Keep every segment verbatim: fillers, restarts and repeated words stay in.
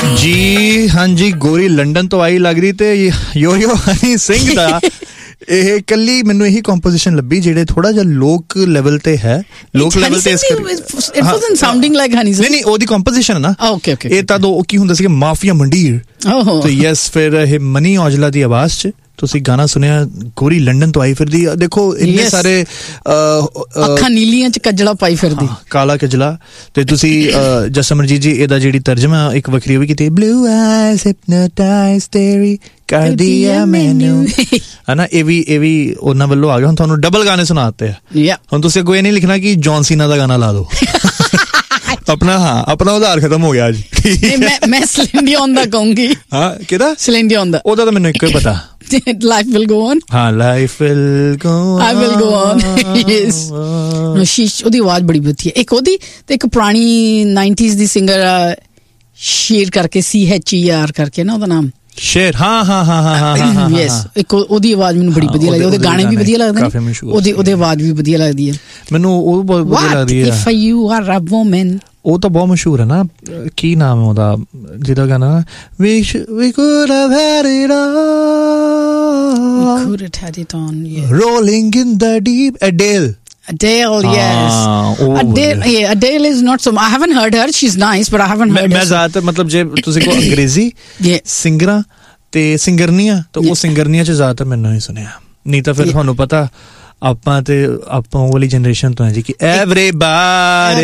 ਜੀ ਹਾਂਜੀ, ਗੋਰੀ ਲੰਡਨ ਤੋਂ ਆਈ ਲੱਗ ਰਹੀ ਤੇ ਯੋ ਯੋ ਹਨੀ ਸਿੰਘ ਦਾ ਇਹ ਕੱਲੀ ਮੈਨੂੰ ਇਹੀ ਕੰਪੋਜੀਸ਼ਨ ਲੱਭੀ ਜਿਹੜੇ ਥੋੜਾ ਜਿਹਾ ਲੋਕ ਲੈਵਲ ਤੇ ਹੈ, ਲੋਕ ਲੈਵਲ ਤੇ ਇਸ ਕਰ it wasn't ਸਾਊਂਡਿੰਗ like Honey Singh. ਨਹੀਂ ਨਹੀਂ, ਉਹਦੀ ਕੰਪੋਜੀਸ਼ਨ ਹੈ ਨਾ। ਓਕੇ ਓਕੇ, ਇਹ ਤਾਂ ਉਹ ਕੀ ਹੁੰਦਾ ਸੀ ਮਾਫੀਆ ਮੰਡੀਰ। ਤੇ ਯੈਸ, ਫਿਰ ਇਹ ਮਨੀ ਔਜਲਾ ਦੀ ਆਵਾਜ਼ 'ਚ ਤੁਸੀਂ ਗਾਣਾ ਸੁਣਿਆ, ਗੋਰੀ ਲੰਡਨ ਤੋਂ ਆਈ ਫਿਰਦੀ। ਦੇਖੋ ਇੰਨੇ ਸਾਰੇ ਅੱਖਾਂ ਨੀਲੀਆਂ ਚ ਕਜਲਾ ਪਾਈ ਫਿਰਦੀ, ਕਾਲਾ ਕਜਲਾ। ਤੇ ਤੁਸੀਂ ਜਸਮਰਜੀਤ ਜੀ ਇਹਦਾ ਜਿਹੜੀ ਤਰਜਮਾ ਇੱਕ ਵੱਖਰੀ ਵੀ ਕੀਤੀ, ਬਲੂ ਆਈਜ਼ ਹਿਪਨੋਟਾਈਜ਼ ਤੇਰੀ ਕਰਦੀ ਆ ਮੈਨੂੰ, ਹਨਾ। ਇਹ ਵੀ ਇਹ ਵੀ ਉਹਨਾਂ ਵੱਲੋਂ ਆ ਗਿਆ। ਹੁਣ ਤੁਹਾਨੂੰ ਡਬਲ ਗਾਣੇ ਸੁਣਾਤੇ ਆ। ਹੁਣ ਤੁਸੀਂ ਅੱਗੋਂ ਇਹ ਨਹੀਂ ਲਿਖਣਾ ਕਿ ਜੌਨ ਸੀਨਾ ਦਾ ਗਾਣਾ ਲਾ ਦੋ ਆਪਣਾ। ਹਾਂ, ਆਪਣਾ ਉਧਾਰ ਖਤਮ ਹੋ ਗਿਆ ਜੀ। ਮੈਂ ਸੈਲਿਨ ਡਿਓਨ ਦਾ ਕਹੂੰਗੀ। ਹਾਂ, ਕਿਹਦਾ? ਸੈਲਿਨ ਡਿਓਨ ਦਾ। ਉਹਦਾ ਤਾਂ ਮੈਨੂੰ ਇੱਕੋ ਹੀ ਪਤਾ, Life will go on. ਹਾਂ, life will go on. I will go on. Yes. No, she's, ਉਹਦੀ ਆਵਾਜ਼ ਬੜੀ ਵਧੀਆ। ਇੱਕ ਉਹਦੀ ਤੇ ਇੱਕ ਪੁਰਾਣੀ ਨਾਈਨਟੀਜ਼ ਦੀ ਸਿੰਗਰ ਸ਼ੇਰ ਕਰਕੇ, ਸੀ ਐਚ ਈ ਆਰ ਕਰਕੇ ਨਾ ਉਹਦਾ ਨਾਮ। ਸ਼ੇਰ, ਹਾਂ ਹਾਂ ਹਾਂ ਹਾਂ ਹਾਂ ਯੈਸ। ਇੱਕ ਉਹਦੀ ਆਵਾਜ਼ ਮੈਨੂੰ ਬੜੀ ਵਧੀਆ ਲੱਗਦੀ, ਉਹਦੇ ਗਾਣੇ ਵੀ ਵਧੀਆ ਲੱਗਦੇ ਨੇ, ਉਹਦੀ ਉਹਦੀ ਆਵਾਜ਼ ਵੀ ਵਧੀਆ ਲੱਗਦੀ ਹੈ ਮੈਨੂੰ। ਉਹ ਬਹੁਤ ਵਧੀਆ ਲੱਗਦੀ ਹੈ। If you are a woman, ਉਹ ਤਾਂ ਬਹੁਤ ਮਸ਼ਹੂਰ ਹੈ ਨਾ। ਕੀ ਨਾਮ ਹੈ ਉਹਦਾ ਜਿਹਦਾ ਗਾਣਾ ਨਾ, we we could have had it all, we could have had it on, yeah, rolling in the deep. Adele. Adele, yes. Ah, oh, Adele, yeah, Adele is not so. I haven't heard her. She's nice, but I haven't heard her. ਮੈਂ ਜ਼ਿਆਦਾਤਰ ਮਤਲਬ ਜੇ ਤੁਸੀਂ ਕੋ ਅੰਗਰੇਜ਼ੀ ਸਿੰਗਰਾਂ ਤੇ ਸਿੰਗਰਨੀਆਂ, ਤਾਂ ਉਹ ਸਿੰਗਰਨੀਆਂ 'ਚ ਜ਼ਿਆਦਾਤਰ ਮੈਨੂੰ ਹੀ ਸੁਣਿਆ। ਨਹੀਂ ਤਾਂ ਫਿਰ ਤੁਹਾਨੂੰ ਪਤਾ ਆਪਾਂ ਤੇ ਆਪਾਂ ਉਹ ਵਾਲੀ ਜਨਰੇਸ਼ਨ ਤੋਂ ਹੈ ਜੀ ਕਿ ਐਵਰੀਬਾਡੀ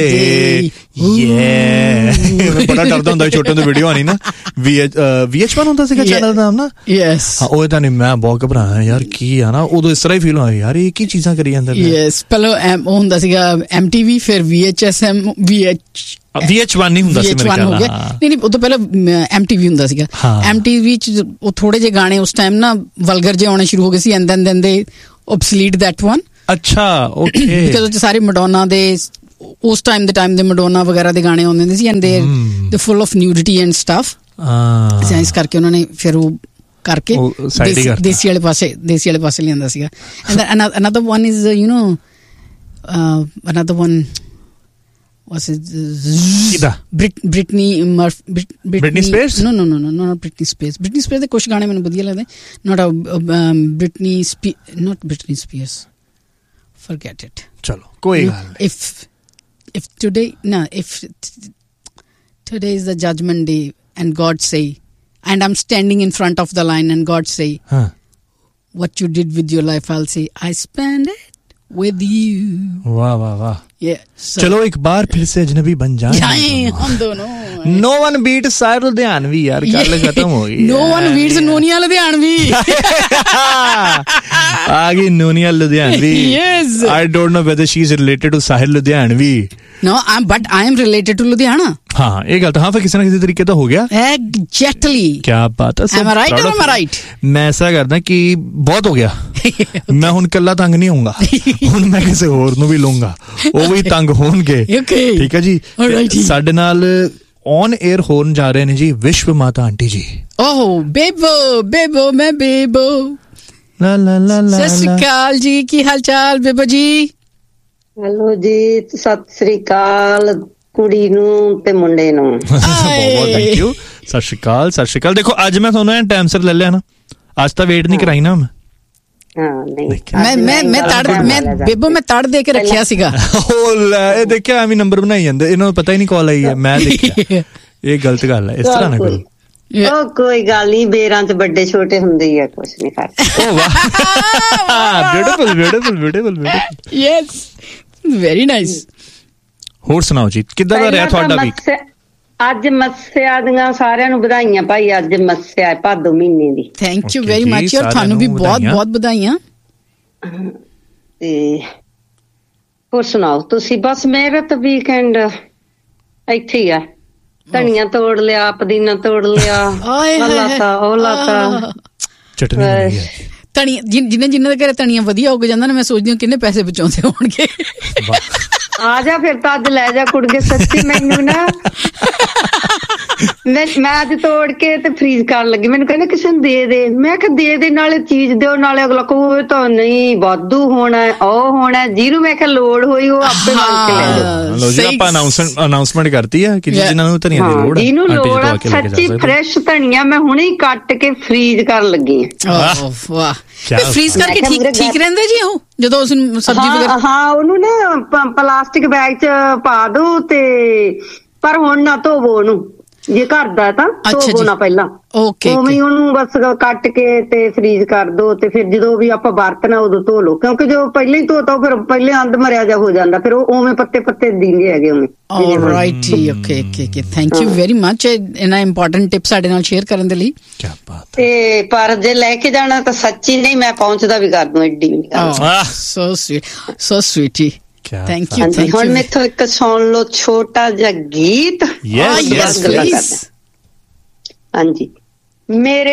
ਯੇ। ਮੈਂ ਬੜਾ ਡਰਦਾ ਹੁੰਦਾ ਛੋਟੇ ਹੁੰਦੇ ਵੀਡੀਓ ਆਣੀ ਨਾ, ਵੀ ਵੀ ਐਚ ਵਨ ਹੁੰਦਾ ਸੀਗਾ ਚੈਨਲ ਦਾ ਨਾਮ ਨਾ। ਯੈਸ, ਹਾਂ, ਉਹ ਤਾਂ ਨਹੀਂ, ਮੈਂ ਬਹੁਤ ਘਬਰਾਇਆ ਯਾਰ, ਕੀ ਆ ਨਾ ਉਦੋਂ ਇਸ ਤਰ੍ਹਾਂ ਹੀ ਫੀਲ ਹੋਇਆ ਯਾਰ, ਇਹ ਕੀ ਚੀਜ਼ਾਂ ਕਰੀ ਜਾਂਦੇ। ਯੈਸ, ਪਹਿਲਾਂ ਉਹ ਹੁੰਦਾ ਸੀਗਾ ਐਮ ਟੀ ਵੀ, ਫਿਰ V H S M, V H V H one ਨਹੀਂ ਹੁੰਦਾ ਸੀ ਮੇਰੇ ਖਿਆਲ ਨਾਲ। ਨਹੀਂ ਨਹੀਂ, ਉਹ ਤੋਂ ਪਹਿਲਾਂ ਐਮ ਟੀ ਵੀ ਹੁੰਦਾ ਸੀਗਾ। ਐਮ ਟੀ ਵੀ 'ਚ ਉਹ ਥੋੜੇ ਜਿਹੇ ਗਾਣੇ ਉਸ ਟਾਈਮ ਨਾ ਵਲਗਰ ਜਿਹੇ ਆਉਣੇ ਸ਼ੁਰੂ ਹੋ ਗਏ ਸੀ, ਐਂਡ ਦੈਨ ਦੈਨ ਦੇ obsolete that one. ਅੱਛਾ, ਓਕੇ। ਬਿਕਾਜ਼ ਉਹ 'ਚ ਸਾਰੇ ਮੈਡੋਨਾ ਦੇ ਉਸ ਟਾਈਮ ਦੇ ਟਾਈਮ ਦੇ ਮੈਡੋਨਾ ਵਗੈਰਾ ਦੇ ਗਾਣੇ ਆਉਂਦੇ ਹੁੰਦੇ ਸੀ, ਐਂਡ ਦੇ ਦੇ full of nudity and stuff. ਇਸ ਕਰਕੇ ਉਹਨਾਂ ਨੇ ਫਿਰ ਉਹ ਕਰਕੇ ਦੇਸੀ ਵਾਲੇ ਪਾਸੇ ਦੇਸੀ ਵਾਲੇ ਪਾਸੇ ਲਿਆਂਦਾ ਸੀਗਾ। And another one is you know another one was it uh, Brit Britney Murphy, Brit, Britney, Britney Spears? No, no, no, no, not Britney Spears. Britney Spears ਦੇ ਕੁਝ ਗਾਣੇ ਮੈਨੂੰ ਵਧੀਆ ਲੱਗਦੇ। Not a um, Britney Spears, not Britney Spears. Forget it. ਚਲੋ ਕੋਈ ਗੱਲ ਨਹੀਂ। If if today, no, if today is the judgment day and God say, and I'm standing in front of the line and God say, huh, what you did with your life, I'll say, I spent it with you. वाह वाह वाह। Yeah, so, चलो एक बार फिर से अजनबी बन जाए हम दोनों। No one beat Sahir Ludhianvi यार, गल खत्म हो गई। No one beats Noniya Ludhianvi. आ गई Noniya Ludhianvi. Yes, I don't know whether she is related to Sahil Ludhianvi. No, I'm, but I am related to Ludhiana. हाँ, ਇਹ ਗੱਲ ਤਾਂ ਹਾਂ, ਫਿਰ ਕਿਸੇ ਨਾ ਕਿਸੇ ਤਰੀਕੇ ਤਾਂ ਹੋ ਗਿਆ। Exactly. क्या बात है। Am I right or am I right? ਮੈਂ ਐਸਾ ਕਰਦਾ ਕਿ ਬਹੁਤ ਹੋ ਗਿਆ। ਮੈਂ ਹੁਣ ਇਕੱਲਾ ਤੰਗ ਨਹੀਂ ਹੋਊਂਗਾ, ਹੁਣ ਮੈਂ ਕਿਸੇ ਹੋਰ ਨੂੰ ਵੀ ਲਊਂਗਾ, ਉਹ ਵੀ ਤੰਗ ਹੋਣਗੇ। ਠੀਕ ਹੈ ਜੀ। ਸਾਡੇ ਨਾਲ ਔਨ 에ਅਰ ਹੋਣ ਜਾ ਰਹੇ ਨੇ ਜੀ ਵਿਸ਼ਵ ਮਾਤਾ ਆਂਟੀ ਜੀ। ਓਹ ਬੇਬੋ ਬੇਬੋ ਮੈਂ ਬੇਬੋ। ਲਾ ਲਾ ਲਾ ਲਾ। ਸਤਿ ਸ਼੍ਰੀ ਅਕਾਲ ਜੀ, ਕੀ ਹਾਲ ਚਾਲ ਬੇਬੋ ਜੀ? ਹੈਲੋ ਜੀ, ਸਤਿ ਸ਼੍ਰੀ ਅਕਾਲ ਕੁੜੀ ਨੂੰ ਤੇ ਮੁੰਡੇ ਨੂੰ। ਬਹੁਤ ਬਹੁਤ ਥੈਂਕ ਯੂ। ਸਤਿ ਸ਼੍ਰੀ ਅਕਾਲ, ਸਤਿ ਸ਼੍ਰੀ ਅਕਾਲ। ਦੇਖੋ ਅੱਜ ਮੈਂ ਤੁਹਾਨੂੰ ਐਨ ਟਾਈਮ ਸਿਰ ਲੈ ਲਿਆ ਨਾ, ਅੱਜ ਤਾਂ ਵੇਟ ਨਹੀਂ ਕਰਾਈ ਨਾ ਮੈਂ। ਮੈਂ ਮੈਂ ਮੈਂ ਤੜ ਮੈਂ ਬੇਬੋ ਮੈਂ ਤੜ ਦੇ ਕੇ ਰੱਖਿਆ ਸੀਗਾ। ਉਹ ਲੈ, ਇਹ ਦੇਖਿਆ ਐਵੇਂ ਨੰਬਰ ਬਣਾਈ ਜਾਂਦੇ, ਇਹਨਾਂ ਨੂੰ ਪਤਾ ਹੀ ਨਹੀਂ ਕਾਲ ਆਈ ਹੈ। ਮੈਂ ਦੇਖਿਆ, ਇਹ ਗਲਤ ਗੱਲ ਹੈ, ਇਸ ਤਰ੍ਹਾਂ ਨਾ ਕਰੋ। ਉਹ ਕੋਈ ਗੱਲ ਨਹੀਂ, ਬੇਰਾਂ ਚ ਵੱਡੇ ਛੋਟੇ ਹੁੰਦੇ ਹੀ ਆ, ਕੁਛ ਨਹੀਂ ਕਰਦੇ। ਓ ਵਾਹ, beautiful beautiful beautiful beautiful. Yes, very nice. ਹੋਰ ਸੁਣਾਓ ਜੀ, ਕਿੱਦਾਂ ਦਾ ਰਿਹਾ ਤੁਹਾਡਾ ਵੀਕ? ਅੱਜ ਮੱਸਿਆ ਦੀਆਂ ਸਾਰਿਆਂ ਨੂੰ ਵਧਾਈਆਂ ਭਾਈ, ਅੱਜ ਮੱਸਿਆ ਹੈ ਭਾਦੋ ਮਹੀਨੇ ਦੀ। ਥੈਂਕ ਯੂ ਵੈਰੀ ਮਚ, ਔਰ ਤੁਹਾਨੂੰ ਵੀ ਬਹੁਤ ਬਹੁਤ ਵਧਾਈਆਂ। ਤੇ ਹੋਰ ਸੁਣਾਓ ਤੁਸੀਂ? ਬਸ ਮੇਰਾ ਤਾਂ ਵੀਕਐਂਡ ਇੱਥੇ ਹੀ ਆ, ਧਨੀਆ ਤੋੜ ਲਿਆ, ਪੁਦੀਨਾ ਤੋੜ ਲਿਆ, ਲਾਤਾ ਉਹ ਲਾਤਾ ਚਟਨੀ। ਧਨੀਆ ਜਿੰਨੇ ਜਿੰਨੇ ਦੇ ਘਰੇ ਧਨੀਆ ਵਧੀਆ ਉੱਗ ਜਾਂਦਾ ਨਾ, ਮੈਂ ਸੋਚਦੀ ਹਾਂ ਕਿੰਨੇ ਪੈਸੇ ਬਚਾਉਂਦੇ ਹੋਣਗੇ। ਆ ਜਾ ਫਿਰ ਤਾਂ ਅੱਜ ਲੈ ਜਾ ਕੁੜਗੇ, ਸੱਚੀ ਮੈਨੂੰ ਨਾ ਮੈਂ ਮੈਂ ਅੱਜ ਤੋੜ ਕੇ ਤੇ ਫਰੀਜ਼ ਕਰਨ ਲੱਗੀ, ਮੈਨੂੰ ਕਹਿੰਦੇ ਕਿਸੇ ਨੂੰ ਦੇ ਦੇ, ਮੈਂ ਕਿਹਾ ਦੇ ਦੇ, ਨਾਲੇ ਚੀਜ਼ ਦਿਓ, ਨਾਲੇ ਅਗਲਾ ਕਹੂ ਤਾਂ ਨਹੀਂ ਵਾਧੂ ਹੋਣਾ ਉਹ ਹੋਣਾ, ਜਿਹਨੂੰ ਮੈਂ ਕਿਹਾ ਲੋੜ ਹੋਈ ਉਹ ਆਪੇ ਮੰਗ ਕੇ ਲੈ ਜਾਓ। ਲੋ ਜੀ ਆਪਾਂ ਅਨਾਉਂਸਮੈਂਟ ਅਨਾਉਂਸਮੈਂਟ ਕਰਤੀ ਆ ਕਿ ਜਿਹਨਾਂ ਨੂੰ ਧਨੀਆ ਦੀ ਲੋੜ, ਜਿਹਨੂੰ ਲੋੜ ਆ ਸੱਚੀ ਫਰੈਸ਼ ਧਨੀਆ ਮੈਂ ਹੁਣੇ ਹੀ ਕੱਟ ਕੇ ਫਰੀਜ਼ ਕਰਨ ਲੱਗੀ ਆ। ਵਾਹ, ਫਰੀਜ਼ ਕਰਕੇ ਠੀਕ ਠੀਕ ਰਹਿੰਦਾ ਜੀ ਉਹ ਜਦੋਂ ਉਸ ਸਬਜ਼ੀ ਵਗੈਰਾ? ਹਾਂ ਉਹਨੂੰ ਨਾ ਪਲਾਸਟਿਕ ਬੈਗ ਚ ਪਾ ਦੋ ਤੇ, ਪਰ ਹੁਣ ਨਾ ਧੋਵੋ ਉਹਨੂੰ, ਜੇ ਘਰ ਦਾ ਤਾਂ ਧੋਵੋ ਨਾ ਪਹਿਲਾਂ, ਉਵੇਂ ਉਹਨੂੰ ਬਸ ਕੱਟ ਕੇ ਤੇ ਫਰੀਜ਼ ਕਰ ਦੋ, ਤੇ ਫਿਰ ਜਦੋਂ ਵੀ ਆਪਾਂ ਵਰਤਣਾ ਉਦੋਂ ਧੋ ਲਓ, ਕਿਉਂਕਿ ਜੋ ਪਹਿਲਾਂ ਹੀ ਧੋਤਾ ਫਿਰ ਪਹਿਲੇ ਅੰਦ ਮਰਿਆ ਜਾ ਹੋ ਜਾਂਦਾ, ਫਿਰ ਉਹ ਉਵੇਂ ਪੱਤੇ ਪੱਤੇ ਦਿੰਦੇ ਹੈਗੇ ਉਵੇਂ। All right, okay okay, thank you very much ਇਹਨਾਂ ਇੰਪੋਰਟੈਂਟ ਟਿਪ ਸਾਡੇ ਨਾਲ ਸ਼ੇਅਰ ਕਰਨ ਦੇ ਲਈ। ਕੀ ਬਾਤ। ਤੇ ਪਰ ਜੇ ਲੈ ਕੇ ਜਾਣਾ ਤਾਂ ਸੱਚੀ ਨਹੀਂ ਮੈਂ ਪਹੁੰਚਦਾ ਵੀ ਕਰ ਦੂੰ, ਐਡੀ ਵੀ so sweet, so Sweety. Thank you. ਹੁਣ ਮੈਥੋਂ ਇੱਕ ਸੁਣ ਲਓ ਛੋਟਾ ਜਿਹਾ ਗੀਤ। Yes yes please. ਹਾਂਜੀ। ਮੇਰੇ